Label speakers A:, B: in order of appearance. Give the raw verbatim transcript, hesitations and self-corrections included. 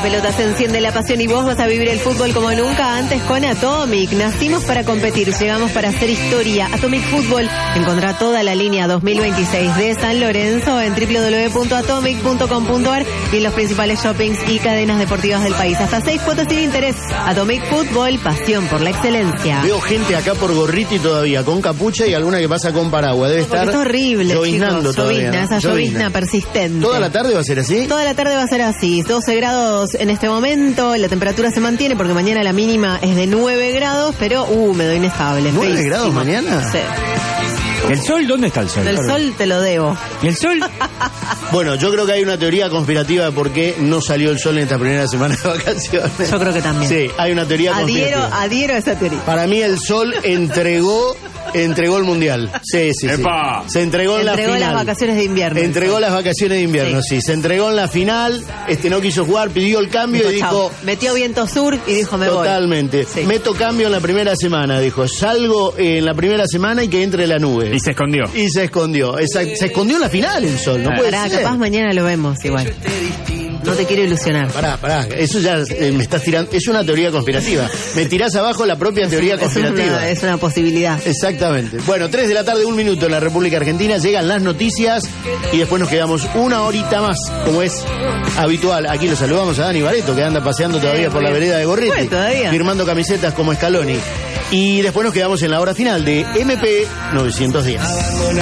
A: pelota se enciende la pasión y vos vas a vivir el fútbol como nunca antes con Atomic. Nacimos para competir, llegamos para hacer historia. Atomic Fútbol. Encontrá toda la línea dos mil veintiséis de San Lorenzo en doble u doble u doble u punto atomic punto com punto a r y en los principales shoppings y cadenas deportivas del país. Hasta seis cuotas sin interés. Atomic Fútbol, pasión por la excelencia.
B: Veo gente acá por Gorriti todavía, con capucha y alguna que pasa con paraguas. Debe estar
A: es horrible,
B: lloviznando
A: chicos.
B: todavía.
A: Llovizna,
B: ¿no?
A: esa llovizna persistente.
B: ¿Toda la tarde va a ser así?
A: Toda la tarde va a ser así. doce grados en este momento. La temperatura se mantiene porque mañana la mínima es de nueve grados, pero húmedo, inestable.
B: ¿nueve
A: feísimo.
B: grados mañana?
A: Sí.
C: ¿El sol? ¿Dónde está el sol?
A: El sol te lo debo.
C: ¿Y el sol?
B: Bueno, yo creo que hay una teoría conspirativa de por qué no salió el sol en esta primera semana de vacaciones.
A: Yo creo que también.
B: Sí, hay una teoría
A: Adhiero,
B: conspirativa.
A: adhiero a esa teoría.
B: Para mí el sol entregó entregó el mundial. Sí, sí, sí.
C: ¡Epa!
B: Se entregó en la
A: Entregó
B: final.
A: las vacaciones de invierno.
B: Entregó las vacaciones de invierno, sí.
A: Sí.
B: Se entregó en la final, este no quiso jugar, pidió el cambio y
A: Chau.
B: dijo...
A: Metió viento sur y dijo me
B: Totalmente.
A: voy. Sí.
B: Meto cambio en la primera semana, dijo. Salgo en la primera semana y que entre la nube.
C: Y se escondió.
B: Y se escondió. Exacto. Se escondió en la final el sol, no puede
A: Pará,
B: ser.
A: capaz mañana lo vemos igual. No te quiero ilusionar.
B: Pará, pará, eso ya eh, me estás tirando, es una teoría conspirativa. Me tirás abajo la propia teoría
A: Es
B: conspirativa.
A: una, es una posibilidad.
B: Exactamente. Bueno, tres de la tarde, un minuto en la República Argentina, llegan las noticias y después nos quedamos una horita más, como es habitual. Aquí lo saludamos a Dani Bareto, que anda paseando todavía
A: Eh,
B: por la
A: bueno.
B: vereda de Gorriti,
A: Bueno, todavía.
B: firmando camisetas como Scaloni. Y después nos quedamos en la hora final de M P novecientos diez.